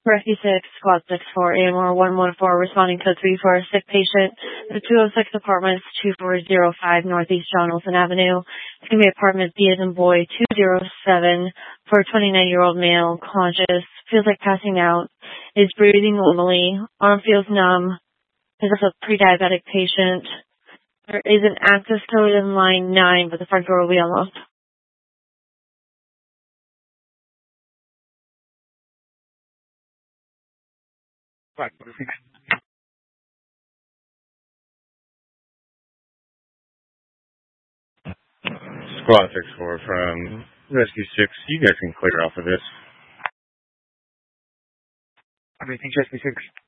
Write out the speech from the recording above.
Rescue 6, Squad 6-4, AMR 114, responding code 3 for a sick patient at 206 Apartments, 2405 Northeast John Olson Avenue. It's going to be apartment B as in boy, 207 for a 29-year-old male, conscious, feels like passing out, is breathing normally, arm feels numb, is also a pre-diabetic patient. There is an access code in line 9, but the front door will be unlocked. Right. Squad 6-4 from Rescue 6. You guys can clear off of this. Everything's Rescue 6.